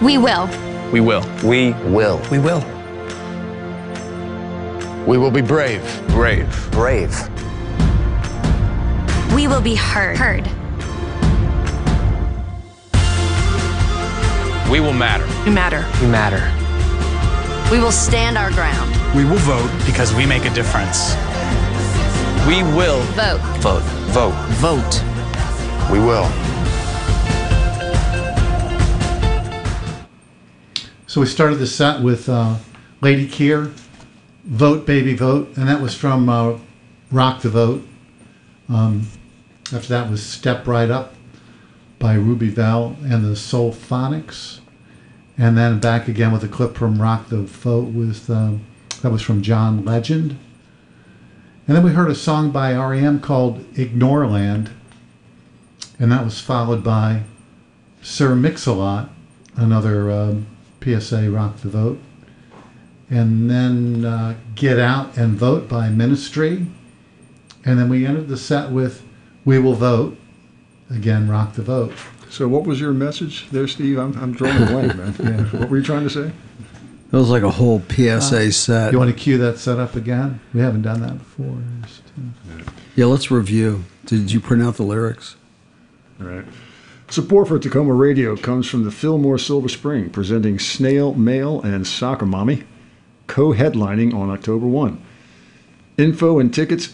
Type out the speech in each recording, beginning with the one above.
We will. We will. We will. We will. We will be brave. Brave. Brave. We will be heard. We will matter. We matter. We matter. We will stand our ground. We will vote because we make a difference. We will Vote. Vote. Vote. Vote. We will. So we started the set with Lady Keir, Vote Baby Vote, and that was from Rock the Vote. After that was Step Right Up by Ruby Val and the Soulphonics. And then back again with a clip from Rock the Vote that was from John Legend. And then we heard a song by R.E.M. called Ignoreland, and that was followed by Sir Mix-a-Lot, another PSA Rock the Vote. And then Get Out and Vote by Ministry. And then we ended the set with We Will Vote, again, Rock the Vote. So what was your message there, Steve? I'm drawing a blank, man. Yeah. What were you trying to say? It was like a whole PSA set. You want to cue that set up again? We haven't done that before. Yeah, let's review. Did you print out the lyrics? All right. Support for Tacoma Radio comes from the Fillmore Silver Spring, presenting Snail Mail and Soccer Mommy, co-headlining on October 1. Info and tickets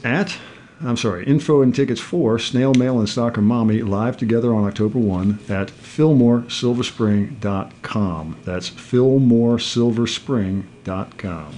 for Snail Mail and Soccer Mommy live together on October 1 at FillmoreSilverspring.com. That's FillmoreSilverspring.com.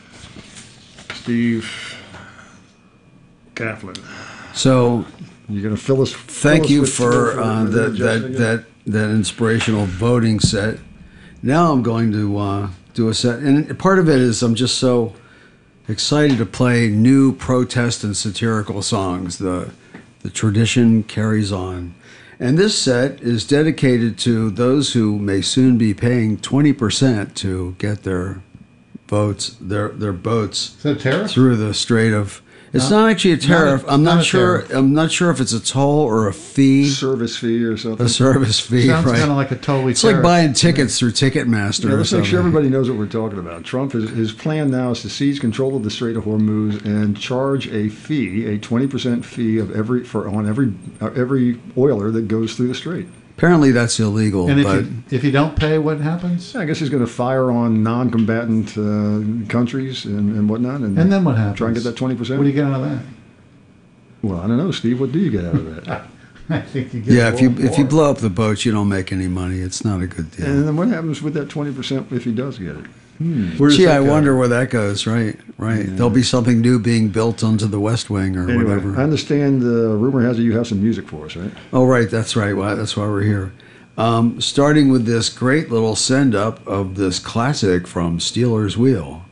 Steve Kaplan. So you're going to fill us. Thank you for that inspirational voting set. Now I'm going to do a set, and part of it is I'm just so excited to play new protest and satirical songs. The tradition carries on. And this set is dedicated to those who may soon be paying 20% to get their votes, their boats through the Strait of... It's not actually a tariff. I'm not sure if it's a toll or a fee. Service fee or something. A service fee, Sounds right? kind of like a totally. It's like buying tickets through Ticketmaster. Yeah, let's or make sure something. everybody knows what we're talking about. Trump, his plan now is to seize control of the Strait of Hormuz and charge a fee, a 20% fee of every oiler that goes through the strait. Apparently that's illegal. And if you don't pay, what happens? I guess he's going to fire on non-combatant countries and whatnot. And then what happens? Try and get that 20%. What do you get out of that? Well, I don't know, Steve. What do you get out of that? I think you get if you blow up the boats, you don't make any money. It's not a good deal. And then what happens with that 20% if he does get it? Gee, I wonder where that goes. Right. Yeah. There'll be something new being built onto the West Wing or whatever. I understand the rumor has it you have some music for us, right? Oh, right. That's right. Well, that's why we're here. Starting with this great little send-up of this classic from Steelers Wheel.